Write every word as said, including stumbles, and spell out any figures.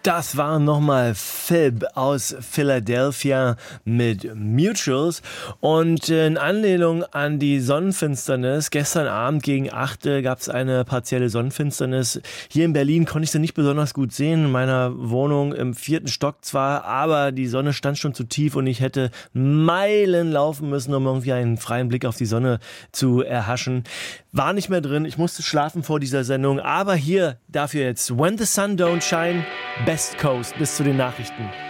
Das war nochmal Fib aus Philadelphia mit Mutuals und in Anlehnung an die Sonnenfinsternis, gestern Abend gegen acht gab es eine partielle Sonnenfinsternis. Hier in Berlin konnte ich sie nicht besonders gut sehen, in meiner Wohnung im vierten Stock zwar, aber die Sonne stand schon zu tief und ich hätte Meilen laufen müssen, um irgendwie einen freien Blick auf die Sonne zu erhaschen. War nicht mehr drin, ich musste schlafen vor dieser Sendung, aber hier dafür jetzt When the Sun Don't Shine, Best Coast, bis zu den Nachrichten.